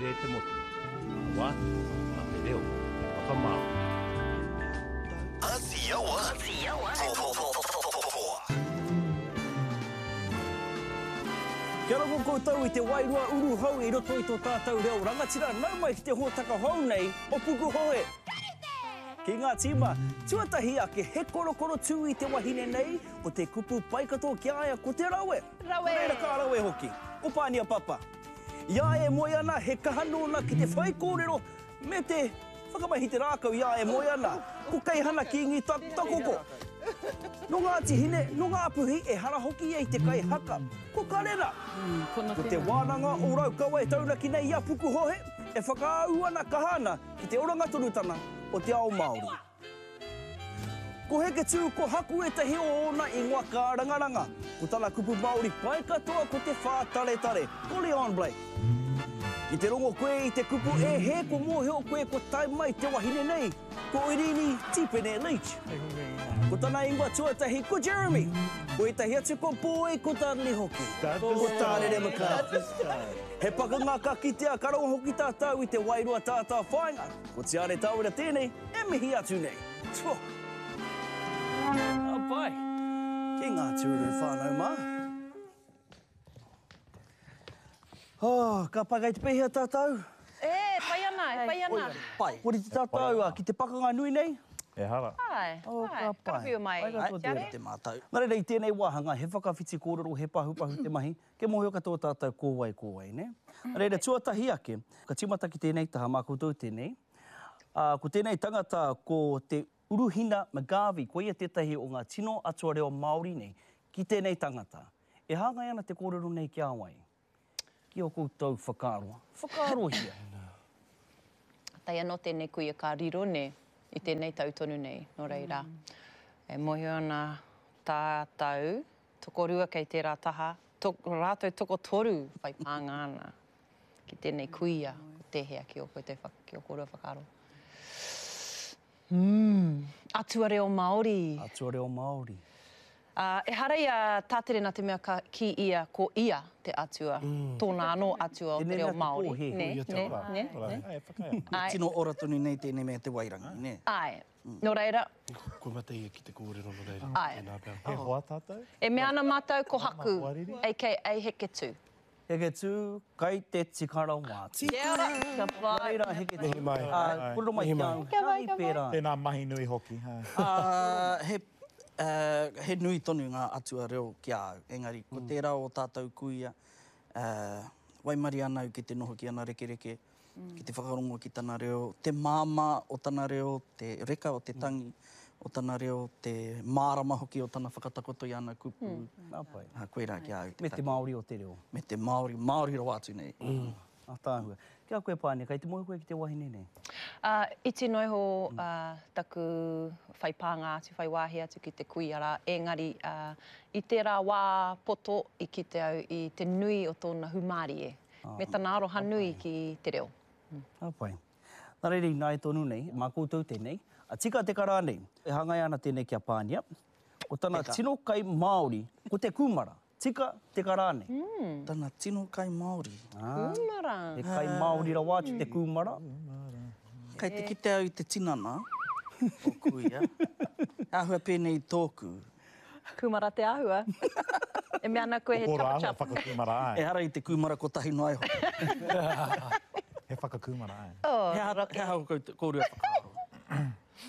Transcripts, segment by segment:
re te motu. Ngā wā, ngā te reo, whakamau. Kia ora koutou I te wairua uru hau I roto I tō tātou reo rangatira nau mai ki te hōtaka hau nei o Puku Hoe. Ki ngā tīma, tuatahi ake he korokoro tū I te wahine nei o te kupu paikato ki aia ko te rawe. Reira ka rawe hoki, o Pānia Papa. Ia e moe ana he kahanona ki te whai kōrero me te whakamahiti rākau ia e moe ana. Ko kei hana ki ngi takoko. No ngā tihine, no ngā puhi e hara hoki e te kai haka. Ko karera. Ko te wānanga o raukawa e taunaki nei ia Puku Hoe, e whakaau ana kahana ki te oranga torutana o te ao Māori. Ko heke tū ko haku e tahi o ona I ngā ka rangaranga. Ko tana kupu Māori pai katoa ko te whātaretare, ko Leon Blake. Ki te rongo koe I te kupu e he ko mōheo koe ko tai mai te wahine nei, ko Irini Tipene Leach. Ko tana ingoa tuatahi ko Jeremy. Ko tahi atu ko Boy ko Dudley hoki. Ko Tārere Maka. He pakanga ka kitea karongo hoki tātou I te wairua tātā whainga. Ko te are tāwira tēnei, e mihi atu nei. Tro. Pai. Ki ngā tūru whānau mā. Oh, ka pai kai te pehia tātou. Pai ana. Pai. Kore te tātou ki te pakanga nui nei. E hara. Ai. Ka pai. Karawhiu mai. Te mātou. Nare rei tēnei wāhanga, he whakawhiti kōrero, he pahupahu te mahi, ke mohio katoa tātou kōwai, ne? Reira tuatahi ake, ka timata ki tēnei taha mā koutou tēnei. Ko tēnei tangata ko te Uruhina Magavi, ko ia tētahi o ngā tino atua reo Māori nei, ki tēnei tangata. E hāngai ana te kōrero nei ki awai. Ki o koutou whakaaroa. Whakaaroa hia. Tai anō tēnei kuia ka riro ne, I tēnei tautonu nei, no reira. E mohi ana tātou, tokorua kei tērā taha, rātou toko toru whai pānga ana ki tēnei kuia, ko tehea ki o koe te ki o kōrua whakaro. Atua reo Māori. Atua reo Māori. E hara ia tāterena te mea ki ia ko ia te atua. Tōna anō atua o te reo Māori. Tino oratoni nei tēnei mea te wairangi, ne? Ai. No reira. Ko mata ia ki te kōrero no reira. Ai. E hoa tātou? E mea ana mātou ko haku, a.k.a. heke tū. Heke tū, kai te tikara wāti. Kia ora. Ka pai. Reira heke tū. Mihi mai. Kuro mai kia. Ka pai. Tēnā mahi nui hoki. He nui tonu ngā atua reo ki au. Engari, ko tērā o tātou kuia, waimari anau ki te noho ki ana rekereke, ki te whakarongo ki tana reo, te māma o tana reo, te reka o te tangi o tana reo, te mārama hoki o tana whakatakoto i ana kupu. Nāpai. Koe rā ki au. Me te Māori o te reo. Me te Māori, Māori ro atu nei. Tāhua. Kia koe Pānia, kai te moe koe ki te wahine nei? I te noiho taku whai pānga atu, whai wāhi atu ki te kuiara, engari I tērā wā poto I ki te au I te nui o tōna humari e. Me tana aroha nui ki te reo. Pai. Nā reiri nāi tonu nei, mā koutou tēnei. Tika te kara nei, e hangai ana tēnei kia Pānia. O tana tino kai Māori, ko te kumara. Tika te kara nei. Tana tino kai Māori. Kumara. E kai Māori ra wātu te kumara. Kai te kite au I te tinana o kuia. Ahua pēnei tōku. Kumara te ahua. E mea ana koe he Kora chapa chapa. whakakumara ai. E hara I te kumara ko tahi noai ho. He whakakumara ai. He hara kōrua whakaaro.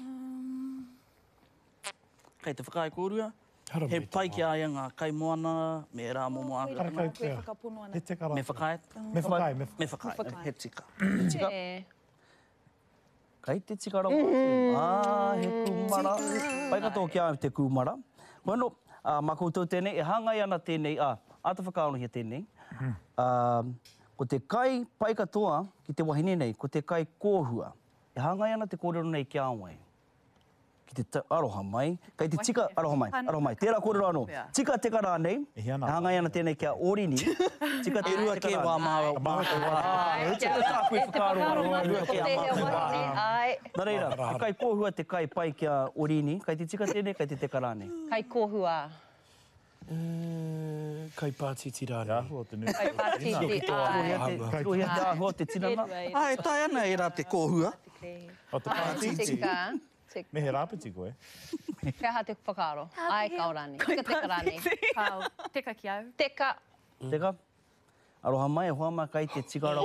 Kai te whakai kōrua. He pai ki aia ngā kai moana, me rā momo anga. Karakai He te kara. Me whakai? Me whakai. Me whakai. He tika. E. Kai te tikara wātu. He kumara. Pai katoa ki au te kumara. Bueno, mā koutou tēnei, e hāngai ana tēnei, ata whakaono hia tēnei. Ko te kai pai katoa ki te wahine nei, ko te kai kōhua. E hāngai ana te kōrero nei ki awai. Ki te aroha mai. Kai te tika, aroha mai. Tērā kōrero anō. Tika te kara nei, e hāngai ana tēnei kia Orini. Tika te rua ke wā māua. Tika tāpui whakaro aroha, rua ke a māua. Nā reira, kai kōhua te kai pai kia Orini, kai te tika tēnei, kai te kara nei. Kai kōhua. Kai pātiti rāre. Rāhua te nui. Kai pātiti. Ruhi te aho te tirana. Ai, tai ana e rā te kōhua. O te pātiti. Me he rāpiti koe. Kia ha te whakaaro. Ai, kaorani. Tika teka rani. Kau, teka ki au. Teka. Teka. Aroha mai, hoa mai kai te tikara.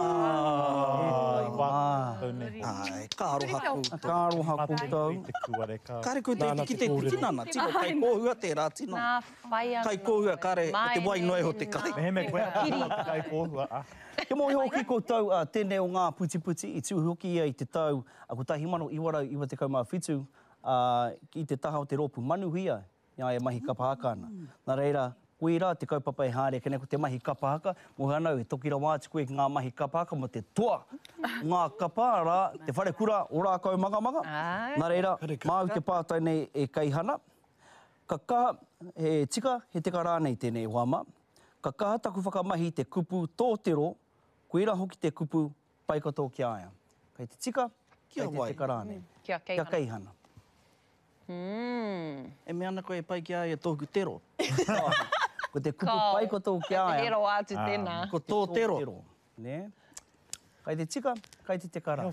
Ai, ka aroha koutou. Ka aroha koutou. Te kuareka. Kare koe te ki te tinana. Tino kai kōhua te rā tino. Nā whai anga. Kai kōhua kare o te wai noe ho te kai. Me he me koe. Kai kōhua. Ke mohi hoki koutou tēnei o ngā puti I tū hoki ia I te tau a ko tahi mano iwarau iwa te kaumā whitu ki te taha o te rōpu manuhia ia e mahi kapahaka ana. Nā reira, koe rā te kaupapa e hāre kene ko te mahi kapahaka, mohi anau e tokira wāti koe ki ngā mahi kapahaka mo te toa. Ngā kapa rā, te whare kura o rā kau maga. Nā reira, māu te pātai nei e kaihana. Ka kaha he tika he te karānei tēnei wama. Ka kaha taku whakamahi te kupu tōtero, koe rā hoki te kupu paikato ki aia. Kei te tika, kei te karānei. Kia Kia keihana. keihana. E me ana koe e pai ki aia tōku tero. Ko te kupu paikato ki aia. Te hero atu tēnā. Ko tō tero. Ne? Kei te tika, kei te kara.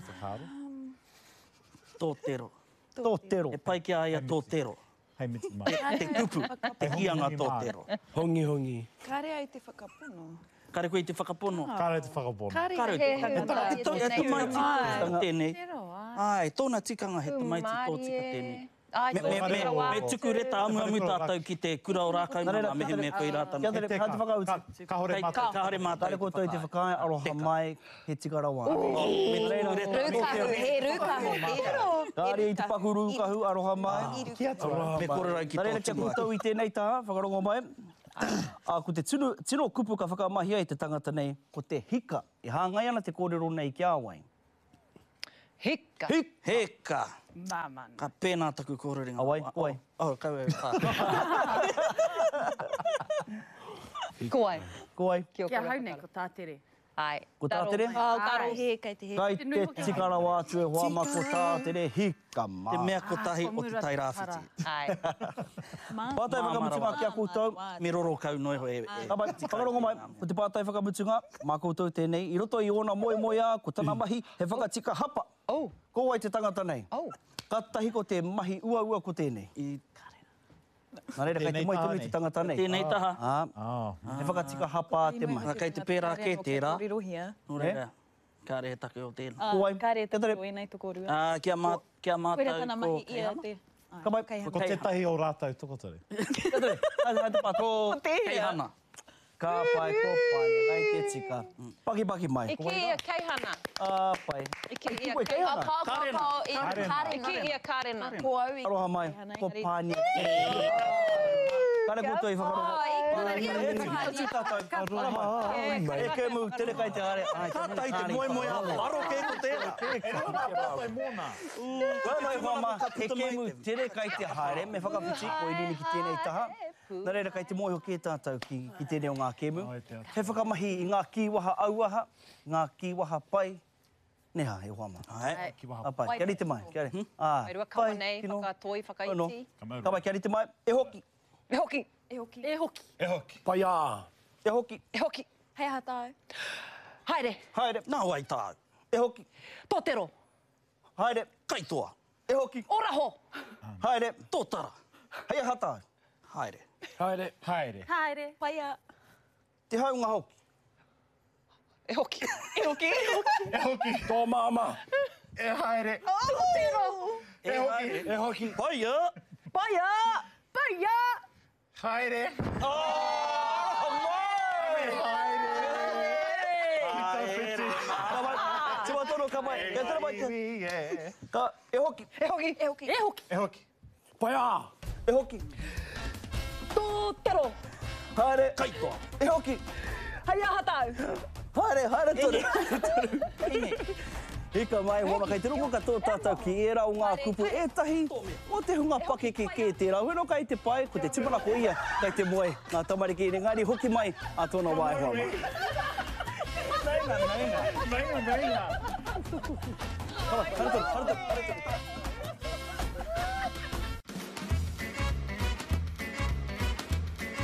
Tō tero. Tōtero. E pai ki aia tō tero. Hei miti mai. Te kupu, te hianga tō tero. Hongi. Kare ai te whakapono. Kare koe te whakapono. Kāre te whakapono. Kare Kare he te tamaiti tēnei. Tero, ai. Ai, tōna tikanga he tamaiti tō tika tēnei. Ai, Me tuku reta amu tātou ki te kura o rākau mana mehe me koe rātana. Kia tere, hau te whakauti. Kahore mata. Kahare mātou. Tare koutou I te whakae, aroha mai, he tikara wā. Rukahu, he rukahu. Kāre I te paku rūkahu, aroha mai. Kia tua. Me kore ki Tare kia koutou I tēnei taha, whakarongo mai. Ko te tino kupu ka whakamahia I te tangata nei, ko te hika. I hāngai ana te kōrero nei ki āwai. Hika. Heka. Mamana. Ka pēnā taku kōrerenga. Awai, koai. Oh, kau e wha. Koai. Koai. Kia hau nei ko tātere. Ai. Ko tātere? Karo he, kai te he. Kai te tikara wātu e wāma ko tātere hika mā. Te mea ko tahi o te tai rāwhiti. Ai. Pātai whakamutunga kia koutou. Me roro kau noe ho e. Kapai, whakarongo mai, ko te pātai whakamutunga, mā koutou tēnei, I roto I ona moe a, ko tana mahi, he whakatika hapa. Oh. Ko ai te tangata nei. Oh. Ka tahi ko te mahi ua ko tēnei. Nā reira, kai te moi tunu I te tangata nei. Tēnei taha. He whakatika hapa te mahi. Kei te pērā kē tērā. Rirohia. Nō reira. Kāre he take o tēnā. Ko ai. Kare Kia tere. tātou e nei toko rua. Kia mātau Koera tana mahi ko ia te. Kapai, Ko te tahi o rātau tokotare. kia tere. Hai te pato. Keihana. Ka pai ko pai, kai te tika. Paki mai. Iki ia keihana. Pai. Iki ia koe keihana? keihana. Iki ia karena. Ko au I. Aroha mai, ko pāni. Kare koutou I whakarongo. E ke mu, tere kai te hare. Tātai te moe a waro kē ko tērā. Tātai mōna. Kai whama, e ke mu, tere kai te hare, me whakawhiti, ko I nini ki tēnei taha. Nā reira kai te moe ho kē tātou ki tēnei o ngā kēmu. He whakamahi I ngā kiwaha auaha, ngā kiwaha pai. Neha, he whama. Ai. Pai, kia rite mai. Kia re. Ai rua kaua nei, whakatoi, whakaiti. Kapai, kia rite mai. E hoki. E hoki. E hoki. E hoki. E hoki. Pai ā. E hoki. E hoki. Hei aha tāu. Haere. Haere. Nā wai tāu. E hoki. Tōtero. Haere. Kaitoa. E hoki. Oraho. Haere. Tōtara. Hei hata. Haere. Haere. Haere. Haere. Pai a. Te haunga hoki. E hoki. E hoki. E hoki. Tō māma. E haere. Tōtero. E hoki. E hoki. Pai a. Pai a. Pai a. Haere. Te watono kapai. Kia tera mai te. Ka, e hoki. E hoki. E hoki. E hoki. E hoki. Pai ā. E hoki. Tōtero. Haere. Kaitoa. E hoki. Hai aha tāu. Haere tore. Hika mai, hona kai te rongo katoa tātou ki e rau ngā kupu e tahi o te hunga pake ke te rau. Heno kai te pai, ko te timana ko ia, kai te moe. Ngā tamariki e ngāri hoki mai a tōna waihoa mai. Nainga. Hara tō.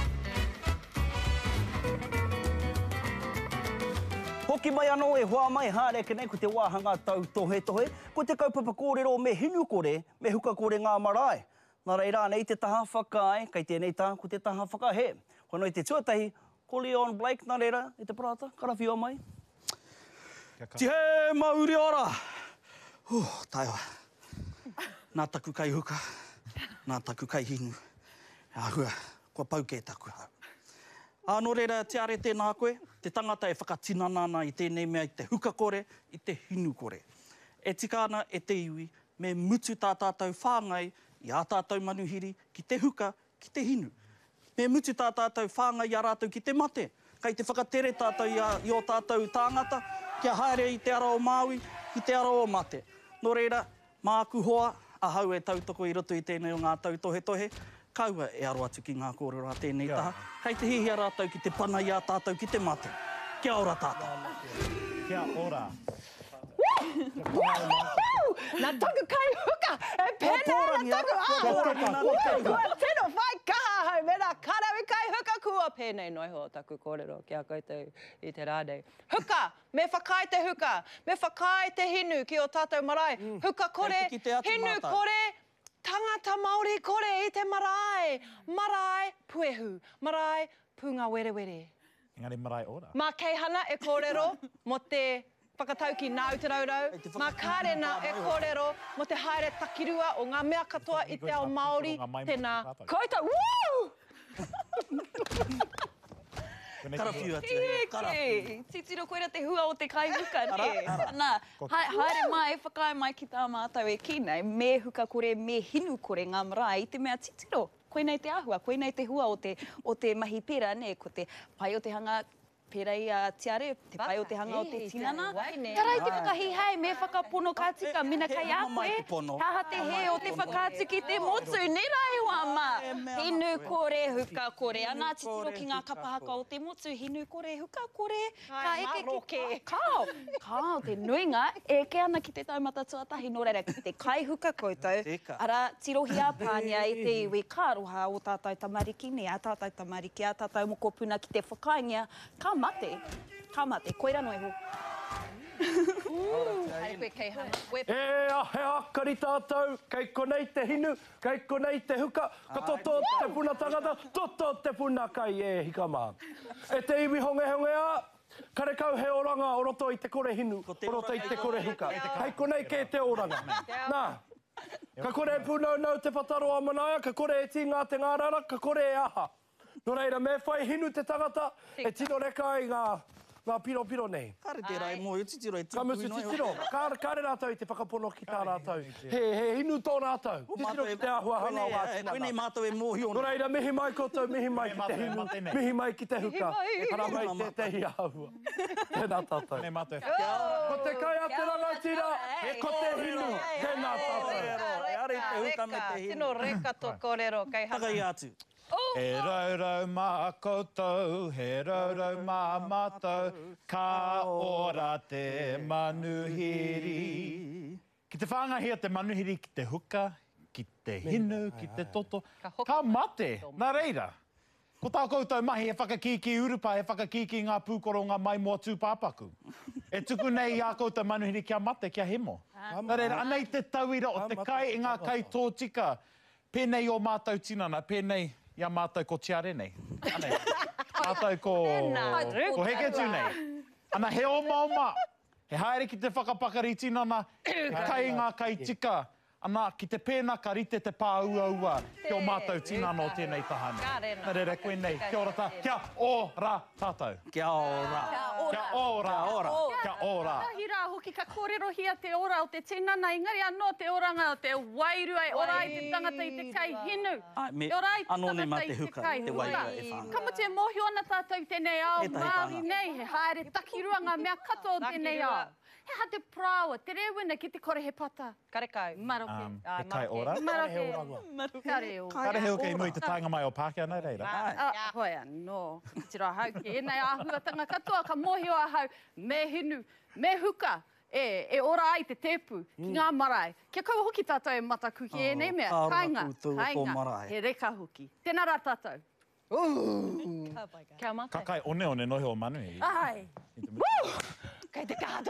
Hoki mai anō e hoa mai hāre nei ko te wāhanga tau tohe tohe, ko te kaupapa kōrero me hinu kore, me huka kore ngā marae. Nā reira, nei te taha whakae, kei tēnei tā, ko te taha whakahe. Kono i te tuatahi, ko Leon Blake, nā reira, i te parata, karawhiua mai. Tihe mauri ora! Taiwa. Nā taku kai huka, nā taku kai hinu. Ahua, kua pau kē taku hau. Anō reira, te are tēnā koe, te tangata e whakatinanana i tēnei mea i te huka kore, i te hinu kore. E tika ana e te iwi, me mutu tā tātou whāngai i a tātou manuhiri ki te huka, ki te hinu. Me mutu tā tātou whāngai i a rātou ki te mate. Kei te whakatere tātou i o tātou tāngata, kia haere i te ara o Māui, ki te ara o mate. Nō reira, māku hoa, ahau e tautoko i roto i tēnei o ngā tau tohe tohe, kaua e aro atu ki ngā kōrero a tēnei taha. Kei te hihi a rātou ki te pana i a tātou ki te mate. Kia ora tātou. Kia ora. Nā taku kai huka, e pēnā nā taku Kua tino whai kaha hau, me nā karawi kai huka kua pēnei noi ho taku kōrero kia koutou i te rādei. Huka, me whakai te huka, me whakai te hinu ki o tātou marae. Huka kore, hinu kore, tangata Māori kore i te marae. Marae puehu, marae punga were were. Engari marae ora. Mā keihana e kōrero mo te whakatau ki Ngāu Te Raurau. Mā kārena e kōrero mo te haere takirua o ngā mea katoa i te ao Māori. Tēnā koutou. Woo! Karawhiua te Titiro koera te hua o te kai huka, ne? Nā, haere mai, whakai mai ki tā mātou e ki nei, me huka kore, me hinu kore ngā marae, i te mea titiro. Koenei te ahua, koenei te hua o te mahi pera, ne? Ko te pai o te hanga pera i a tiare, te pai o te hanga o te tinana. Tarai te whakahi hei, me whakapono ka tika, mina kai a koe. Taha te he o te whakāti ki te motu, nirai hoa ma. Hinu kore, huka kore. Anā titiro ki ngā kapahaka o te motu, hinu kore, huka kore. Ka eke ki Kao, te nuinga, eke ana ki te taumata tuatahi no reira, ki te kai huka koutou. Ara, tirohi a pānia i te iwi, ka roha o tātou tamariki, ne a tātou tamariki, a tātou moko puna ki te whakaingia. Ka mate, koira noi ho. Haere koe kei hana. He akari tātou, kei konei te hinu, kei konei te huka, ka toto te puna tangata, toto te puna kai e hikama. E te iwi honge a, kare kau he oranga o roto i te kore hinu, o roto i te kore huka. Hei konei ke te oranga. Nā, ka kore puna nau te whataro a manaia, ka kore e tinga te ngārara, ka kore e aha. Nō reira, me whai hinu te tangata, e tino reka i ngā piro nei. Kare te rai mō, i titiro e Ka musu titiro. Kare rātou i te whakapono ki tā rātou. He hinu tō rātou. Titiro ki te ahua hanga o ātinana. Koenei mātou e mōhi ona. Nō reira, mihi mai koutou, mihi mai ki te hinu, mihi mai ki te huka. Hara mai te tehi ahua. Tēnā tātou. Nei mātou. Ko te kai a te rangatira, ko te hinu. Tēnā tātou. E are te huka me te hinu. Tino reka tō kōrero kei hana. Takai atu. He raurau mā koutou, he raurau mā mātou, ka ora te manuhiri. Ki te whāngahia te manuhiri ki te huka, ki te hinu, ki te toto. Ka mate, nā reira. Ko tā koutou mahi e whakakiki urupa, e whakakiki ngā pūkoro ngā mai mua tūpāpaku. E tuku nei a koutou manuhiri kia mate, kia hemo. Nā reira, anei te tauira o te kai i ngā kai tōtika, pēnei o mātou tinana, pēnei ia mātou ko tiare nei. Anei, mātou ko heketu nei. Ana he oma, he haere ki te whakapakari tinana, he kai ngā kai tika, ana ki te pēna ka rite te pā ua, kia o mātou tinana o tēnei tahane. Nā reira, koe nei, kia ora tā, kia ora tātou. Kia ora. Kia ora. Kia ora. Tahira hoki ka kōrero hia te ora o te tinana, engari anō te oranga o te wairua e ora i te tangata i te kai hinu. Me E ora i te anō nei mā tangata i te te huka, kai te wairua e whāngai. Kama te mohi ona tātou i tēnei ao, E tahi Māori tanga. nei, he haere takirua ngā mea katoa o tēnei ao. He ha te prawa, te rewina ki te kore he pata. Kare kau. Maroke. He kai ora. Maroke. Kare o. Kare heo kei mui te tainga mai o Pākehā nei reira. Hoi anō. Tira hau ki enei āhuatanga katoa, ka mohi o ahau, me hinu, me huka. E ora ai te tepu, ki ngā marae. Kia kau hoki tātou e mataku ki enei mea. ka ora Kainga, koutou tō marae. he reka hoki. Tēnā rā tātou. Kia mate. Kakai one nohi o manuhiri. Ai. I te mutu.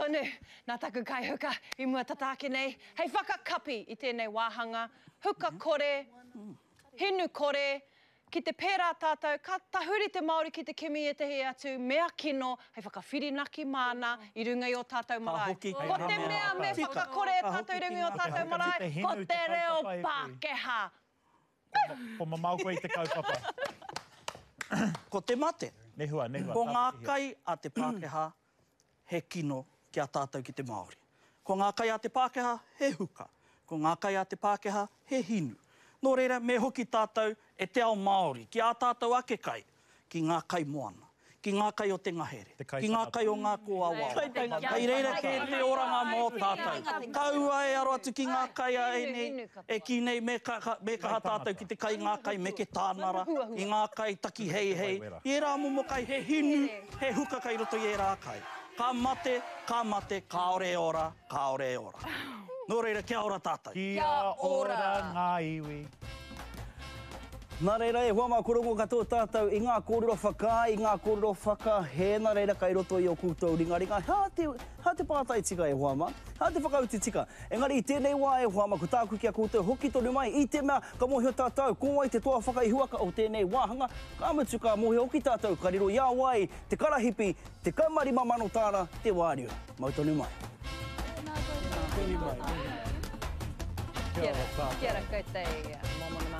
tonu, nā taku kaihuka, I mua tataake nei. Hei whakakapi I tēnei wāhanga, huka kore, hinu kore, ki te pērā tātou, ka tahuri te Māori ki te kimi e tehi atu, mea kino, hei whakawhirinaki māna I runga I o tātou marae. Ko te mea me whakakore tātou I runga I o tātou marae, ko te reo Pākehā. Ko mamau koe I te kaupapa. Ko te mate. Nehua. Ko ngā kai a te Pākehā, he kino ki a tātou ki te Māori. Ko ngā kai a te Pākehā, he huka. Ko ngā kai a te Pākehā, he hinu. Nō reira, me hoki tātou e te ao Māori, ki a tātou ake kai, ki ngā kai moana, ki ngā kai o te ngahere, ki ngā kai o ngā kōawa. Kei reira ke te oranga mō tātou. Kaua e aro atu ki ngā kai a nei, e ki nei me kaha tātou ki te kai ngā kai me ke tānara, I ngā kai taki hei. I rā momo kai he hinu, he huka kai roto I rā kai. Ka mate, ka ore ora. Nō reira, kia ora tātou. Kia ora ngā iwi. Nā reira e hua mā korongo katoa tātou I ngā kōrero whaka, I ngā kōrero whaka, he nā reira kai roto I o kūtou ringaringa. Hā te pātai tika e hua mā, hā te whakauti tika. Engari I tēnei wā e hua mā, ko tāku kia kūtou hoki tonu mai, I te mea ka mohio tātou, ko ai te toa whaka I huaka o tēnei wāhanga, ka mutu ka mohio hoki tātou, ka riro ia wai, te karahipi, te kaumarima mano tāna, te wārio. Mau tonu mai. Kia ora koutou,